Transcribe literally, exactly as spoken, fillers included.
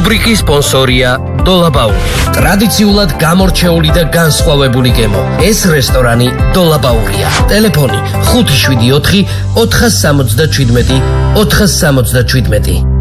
რუბრიკის სპონსორია დოლაბაური. ტრადიციულად გამორჩეული და განსხვავებული გემო. ეს რესტორანი დოლაბაურია. ტელეფონი ხუთი შვიდი ოთხი ოთხას სამოცდაჩვიდმეტი ოთხას სამოცდაჩვიდმეტი.